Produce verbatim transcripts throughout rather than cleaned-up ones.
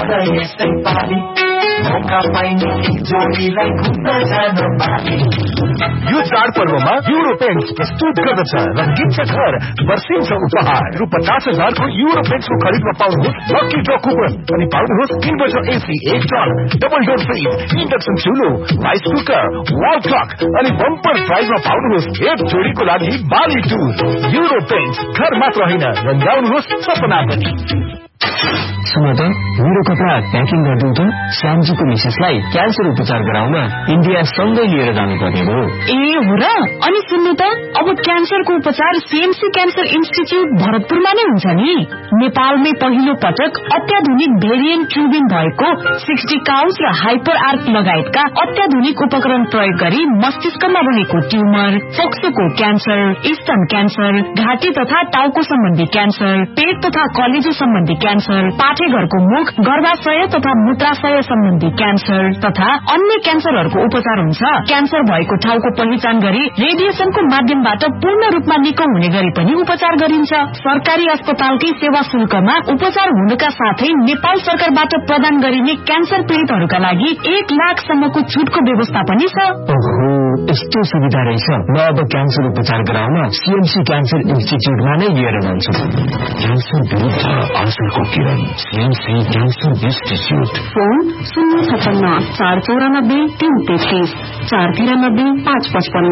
यस्तै पानी मौका पाइने जोडीलाई घुम्न जान पानी। यो चाडपर्वमा युरो पेन्ट्स प्रस्तुत गर्दछ रंगिन्छ घर वर्षिन्छ उपहार। रु पचास हजारको युरो पेन्ट्सको खरिदमा पाउनुहोस् लकी ड्र कुपन अनि पाउनुहोस् इन्भर्टर एसी एक ton double door fridge induction चुलो rice cooker wall clock अनि बम्पर प्राइजमा पाउनुहोस् एक जोडीको लागि बाली टुर। युरो पेन्ट्स घर मात्र होइन रंगाउनुहोस् सपना पनि। सुन त मेरो कपडा प्याकिङ गरिदिउँ त श्यामजीको मिसेसलाई क्यान्सर उपचार गराउन इन्डिया सँगै लिएर जानु पर्ने हो। ए हो र? अनि सुन्नु त अब क्यान्सरको उपचार सीएमसी क्यान्सर इन्स्टिच्युट भरतपुरमा नै हुन्छ नि। नेपालमै पहिलो पटक अत्याधुनिक भेरिएन्ट ट्युबिङ भएको सिक्सटी काउस र हाइपर आर्क लगायतका अत्याधुनिक उपकरण प्रयोग गरी मस्तिष्कमा रहेको ट्युमर, फोक्सोको क्यान्सर, स्तन क्यान्सर, घाँटी तथा टाउको सम्बन्धी क्यान्सर, पेट तथा कलेजो सम्बन्धी क्यान्सर, पाठेघरको मुख, गर्भाशय तथा मूत्राशय सम्बन्धी क्यान्सर तथा अन्य क्यान्सरहरूको उपचार हुन्छ। क्यान्सर भएको ठाउँको पहिचान गरी रेडिएसनको माध्यमबाट पूर्ण रूपमा निको हुने गरी पनि उपचार गरिन्छ। सरकारी अस्पतालकै सेवा शुल्कमा उपचार हुनुका साथै नेपाल सरकारबाट प्रदान गरिने क्यान्सर पीड़ितहरूका लागि एक लाखसम्मको छुटको व्यवस्था पनि छ। यस्तो सुविधा रहेछ। म अब क्यान्सर उपचार गराउन सीएमसी क्यान्सर इन्स्टिच्युटमा नै लिएर जान्छु। क्यान्सर विरुद्ध आशाको किरण सीएमसी क्यान्सर इन्स्टिच्युट। फोन शून्य छपन्न चार चौरानब्बे तीन तेत्तीस चार तिरानब्बे पाँच पचपन्न।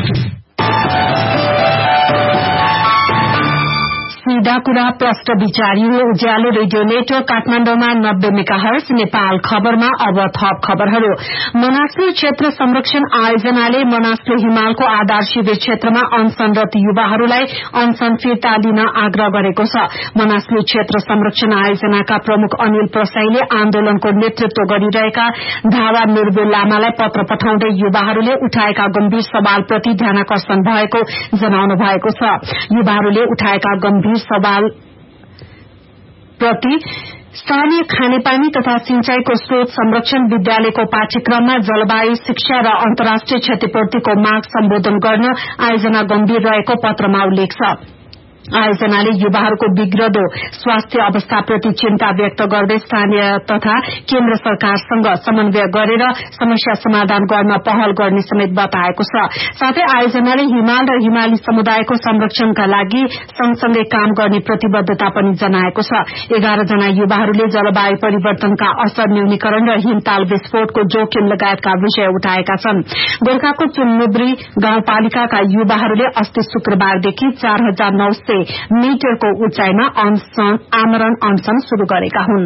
सीधा कुरा प्रष्ट विचारियो उज्यालो रेडियो नेटवर्क काठमाडौँमा नब्बे मेगाहर्ज। नेपाल खबरमा अब थप खबरहरू। मनास्लु क्षेत्र संरक्षण आयोजनाले मनास्लु हिमालको आधार शिविर क्षेत्रमा अनशनरत युवाहरूलाई अनशन फिर्ता लिन आग्रह गरेको छ। मनास्लु क्षेत्र संरक्षण आयोजनाका प्रमुख अनिल प्रसाईले आन्दोलनको नेतृत्व गरिरहेका धावा मिर्बु लामालाई पत्र पठाउँदै युवाहरूले उठाएका गम्भीर सवालप्रति ध्यानाकर्षण भएको जनाउनु भएको छ। युवाहरूले उठाएका गम्भीर सवाल प्रति स्थानीय खानेपानी तथा सिंचाईको स्रोत संरक्षण, विद्यालयको पाठ्यक्रममा जलवायु शिक्षा र अन्तर्राष्ट्रिय क्षतिपूर्तिको माग सम्बोधन गर्न आयोजना गम्भीर रहेको पत्रमा उल्लेख छ। आयोजनाले युवाहरूको बिग्रदो स्वास्थ्य अवस्थाप्रति चिन्ता व्यक्त गर्दै स्थानीय तथा केन्द्र सरकारसँग समन्वय गरेर समस्या समाधान गर्न पहल गर्ने समेत बताएको छ। साथै आयोजनाले हिमाल र हिमाली समुदायको संरक्षणका लागि सँगसँगै काम गर्ने प्रतिबद्धता पनि जनाएको छ। एघार जना युवाहरूले जलवायु परिवर्तनका असर, न्यूनीकरण र हिमताल विस्फोटको जोखिम लगायतका विषय उठाएका छन्। गोर्खाको चुन्मुद्री गाउँपालिकाका युवाहरूले अस्ति शुक्रबारदेखि चार हजार नौ सय मिटरको उचाइमा आमरण अनशन शुरू गरेका हुन्।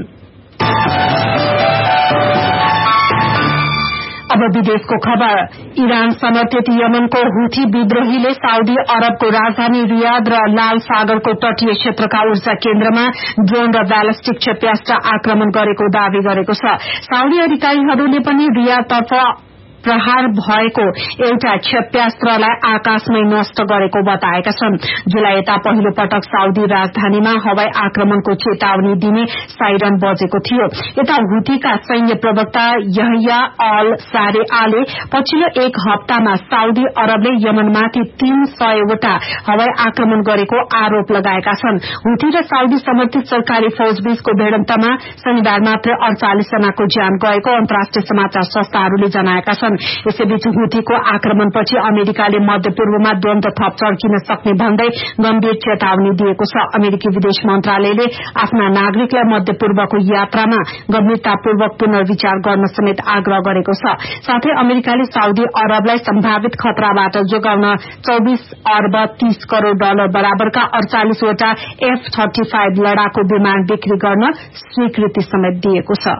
अब विदेशको खबर। इरान समर्थित यमनको हुथी विद्रोहीले साउदी अरबको राजधानी रियाद र लाल सागरको तटीय क्षेत्रका ऊर्जा केन्द्रमा ड्रोन र ब्यालिस्टिक क्षेप्यास्त्र आक्रमण गरेको दावी गरेको छ। साउदी अधिकारीहरूले पनि रियादतर्फ प्रहार भएको एउटा क्षेप्यास्त्रलाई आकाशमै नष्ट गरेको बताएका छन्। जुलाई यता पहिलो पटक साउदी राजधानीमा हवाई आक्रमणको चेतावनी दिने साइरन बजेको थियो। यता हुथीका सैन्य प्रवक्ता यहया अल सारेआले पछिल्लो एक हप्तामा साउदी अरबले यमनमाथि तीन सयवटा हवाई आक्रमण गरेको आरोप लगाएका छन्। हुथी र साउदी समर्थित सरकारी फौजबीचको भिडन्तमा शनिबार मात्र अड़चालिस जनाको ज्यान गएको अन्तर्राष्ट्रिय समाचार संस्थाहरूले जनाएका छन्। यसैबीच हुथीको आक्रमणपछि अमेरिकाले मध्यपूर्वमा द्वन्द थप चर्किन सक्ने भन्दै गम्भीर चेतावनी दिएको छ। अमेरिकी विदेश मन्त्रालयले आफ्ना नागरिकलाई मध्यपूर्वको यात्रामा गम्भीरतापूर्वक पुनर्विचार गर्न समेत आग्रह गरेको छ। साथै अमेरिकाले साउदी अरबलाई सम्भावित खतराबाट जोगाउन चौबिस अर्ब तीस crore dollar बराबरका अड़चालिसवटा F thirty five लड़ाकू विमान बिक्री गर्न स्वीकृति समेत दिएको छ।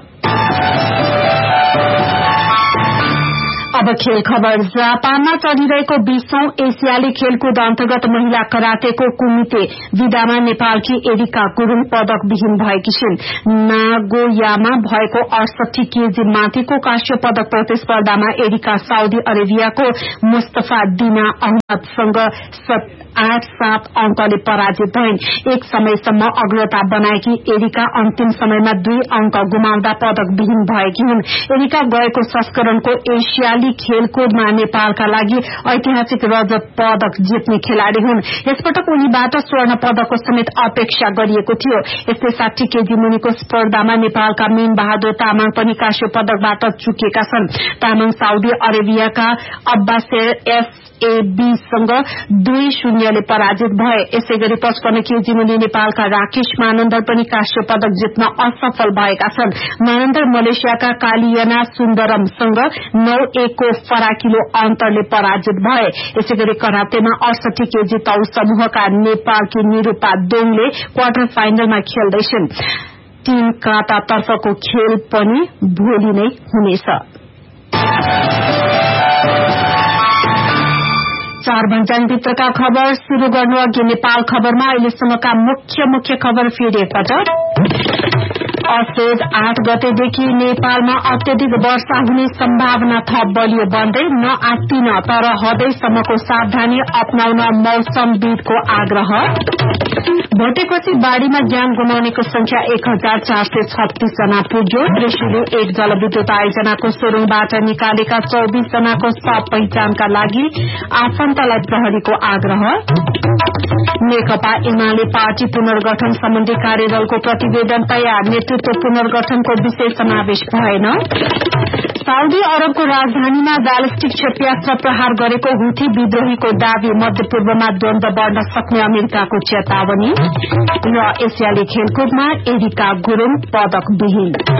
अब खेल खबर। जापानमा चलिरहेको बीसौं एसियाली खेलकुद अन्तर्गत महिला करातेको कुमिते विधामा नेपालकी एरिका गुरूङ पदक विहीन भएकी छिन्। नागोयामा भएको अडसठी केजी माथिको काश्य पदक प्रतिस्पर्धामा एरिका साउदी अरेबियाको मुस्तफा दिना अहमदसँग आठ सात अंकले पराजित भइन्। एक समयसम्म अग्रता बनाएकी एरिका अन्तिम समयमा दुई अंक गुमाउँदा पदक विहीन भएकी हुन्। एरिका गएको संस्करणको एसियाली एसियाली खेलकुदमा नेपालका लागि ऐतिहासिक रजत पदक जित्ने खेलाड़ी हुन्। यसपटक उनीबाट स्वर्ण पदकको समेत अपेक्षा गरिएको थियो। यस्तै साठी केजी मुनिको स्पर्धामा नेपालका मीन बहादुर तामाङ पनि काँस्य पदकबाट चुकेका छन्। तामाङ साउदी अरेबियाका अब्बासेर एसएबीसँग दुई शून्यले पराजित भए। यसै गरी पचपन्न केजी मुनि नेपालका राकेश मानन्दर पनि काँस्य पदक जित्न असफल भएका छन्। मानन्दर मलेसियाका कालियना सुन्दरमसँग नौ एकको फराकिलो अन्तरले पराजित भए। यसै गरी करातेमा अडसठी केजी तौल समूहका नेपालकी निरूपा दोङले क्वार्टर फाइनलमा खेल्दैछन्। टीम काँटा तर्फको खेल पनि भोलि नै हुनेछ। चार भन्ज्याङभित्रका खबर शुरू गर्नु अघि नेपाल खबरमा अहिलेसम्मका मुख्य मुख्य खबर फेरि एकपटक। असोज आठ गतेदेखि नेपालमा अत्यधिक वर्षा हुने सम्भावना थप बलियो बन्दै नआत्तिन तर हदैसम्मको सावधानी अपनाउन मौसमविदको आग्रह। भटेपछि बाढ़ीमा ज्यान गुमाउनेको संख्या एक हजार चार सय छत्तीस जना पुग्यो। त्रिशुली एक जलविद्युत आयोजनाको सोरुङबाट निकालेका चौबिस जनाको शव पहिचानका लागि आफन्तलाई प्रहरीको आग्रह। नेकपा एमाले पार्टी पुनर्गठन सम्बन्धी कार्यदलको प्रतिवेदन तयार। नेतृत्व पुनर्गठनको विषय समावेश भएन। साउदी अरबको राजधानीमा ब्यालिस्टिक क्षेप्यास्त्र प्रहार गरेको हुथी विद्रोहीको दावी। मध्यपूर्वमा द्वन्द बढ़न सक्ने अमेरिकाको चेतावनी। र एसियाली खेलकुदमा एरिका गुरुङ पदक विहीन।